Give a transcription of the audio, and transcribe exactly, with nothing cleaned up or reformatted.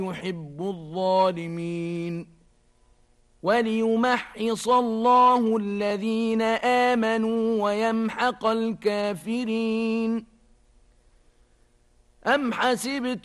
يحب الظالمين وليمحص الله الذين آمنوا ويمحق الكافرين أم حسبت